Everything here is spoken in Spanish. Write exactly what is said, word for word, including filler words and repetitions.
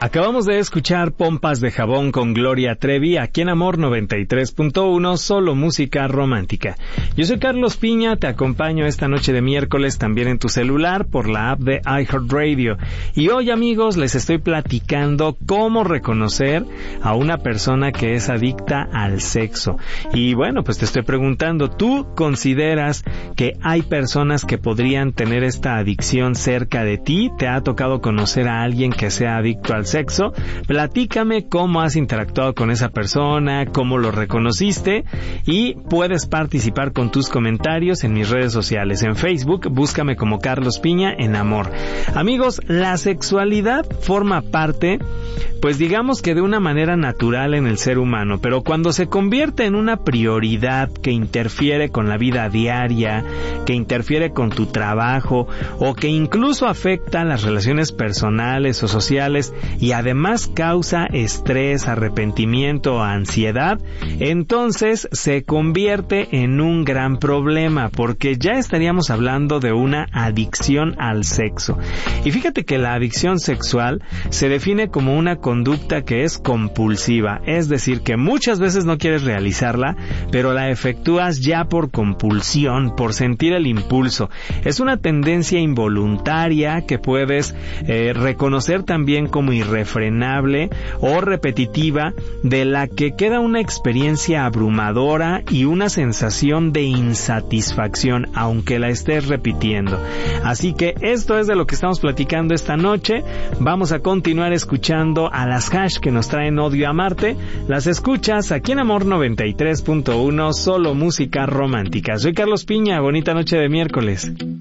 Acabamos de escuchar Pompas de Jabón con Gloria Trevi, aquí en Amor noventa y tres punto uno, solo música romántica. Yo soy Carlos Piña, te acompaño esta noche de miércoles también en tu celular por la app de iHeartRadio. Y hoy, amigos, les estoy platicando cómo reconocer a una persona que es adicta al sexo. Y bueno, pues te estoy preguntando, ¿tú consideras que hay personas que podrían tener esta adicción cerca de ti? ¿Te ha tocado conocer a alguien que sea adicto al sexo? Platícame cómo has interactuado con esa persona, cómo lo reconociste, y puedes participar con tus comentarios en mis redes sociales. En Facebook, búscame como Carlos Piña en Amor. Amigos, la sexualidad forma parte, pues digamos que de una manera natural en el ser humano, pero cuando se convierte en una prioridad que interfiere con la vida diaria, que interfiere con tu trabajo, o que incluso afecta las relaciones personales o sociales, y además causa estrés, arrepentimiento o ansiedad, entonces se convierte en un gran problema, porque ya estaríamos hablando de una adicción al sexo. Y fíjate que la adicción sexual se define como una conducta que es compulsiva, es decir, que muchas veces no quieres realizarla, pero la efectúas ya por compulsión, por sentir el impulso. Es una tendencia involuntaria que puedes eh, reconocer también como irrefrenable o repetitiva, de la que queda una experiencia abrumadora y una sensación de insatisfacción, aunque la estés repitiendo. Así que esto es de lo que estamos platicando esta noche. Vamos a continuar escuchando a las Hash, que nos traen Odio a Marte. Las escuchas aquí en Amor noventa y tres punto uno, solo música romántica. Soy Carlos Piña, bonita noche de miércoles.